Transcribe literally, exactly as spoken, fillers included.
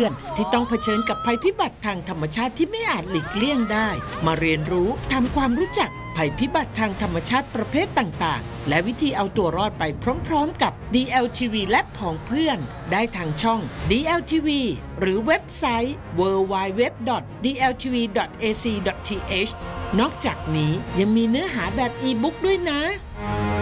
พื่อนที่ต้องเผชิญกับภัยพิบัติทางธรรมชาติที่ไม่อาจหลีกเลี่ยงได้มาเรียนรู้ทำความรู้จักภัยพิบัติทางธรรมชาติประเภทต่างๆและวิธีเอาตัวรอดไปพร้อมๆกับ ดี แอล ที วี และผองเพื่อนได้ทางช่อง ดี แอล ที วี หรือเว็บไซต์ ดับเบิลยู ดับเบิลยู ดับเบิลยู ดอท ดี แอล ที วี ดอท เอ ซี ดอท ที เอช นอกจากนี้ยังมีเนื้อหาแบบอีบุ๊กด้วยนะ